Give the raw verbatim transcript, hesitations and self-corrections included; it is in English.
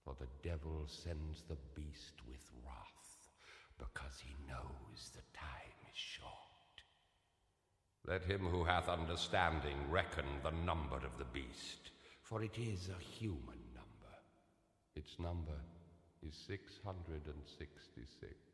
For the devil sends the beast with wrath, because he knows the time is short. Let him who hath understanding reckon the number of the beast, for it is a human number. Its number is six hundred and sixty-six.